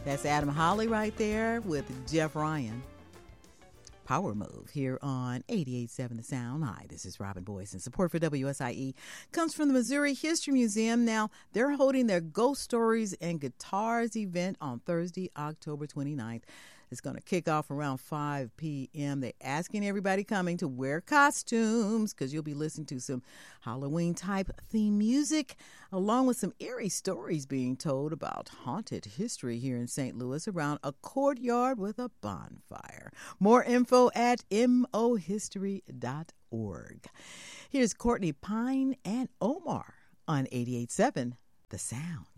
That's Adam Holly right there with Jeff Ryan. Power Move here on 88.7 The Sound. Hi, this is Robin Boyce, and support for WSIE comes from the Missouri History Museum. Now, they're holding their Ghost Stories and Guitars event on Thursday, October 29th. It's going to kick off around 5 p.m. They're asking everybody coming to wear costumes because you'll be listening to some Halloween-type theme music, along with some eerie stories being told about haunted history here in St. Louis around a courtyard with a bonfire. More info at mohistory.org. Here's Courtney Pine and Omar on 88.7 The Sound.